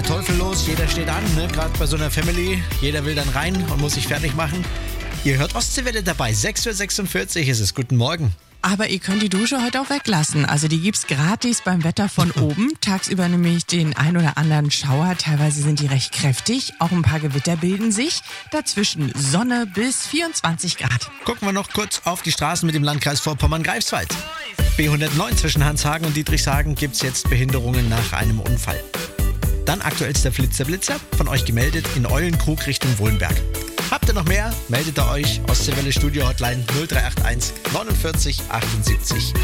Teufel los, jeder steht an, ne? Gerade bei so einer Family. Jeder will dann rein und muss sich fertig machen. Ihr hört Ostseewelle dabei, 6.46 Uhr ist es. Guten Morgen. Aber ihr könnt die Dusche heute auch weglassen. Also die gibt's gratis beim Wetter von oben. Tagsüber nämlich den ein oder anderen Schauer. Teilweise sind die recht kräftig. Auch ein paar Gewitter bilden sich. Dazwischen Sonne bis 24 Grad. Gucken wir noch kurz auf die Straßen mit dem Landkreis Vorpommern-Greifswald. B109 zwischen Hanshagen und Dietrichshagen gibt's jetzt Behinderungen nach einem Unfall. Dann aktuellster Blitzer, von euch gemeldet in Eulenkrug Richtung Wohlenberg. Habt ihr noch mehr? Meldet ihr euch. Ostseewelle Studio Hotline 0381 49 78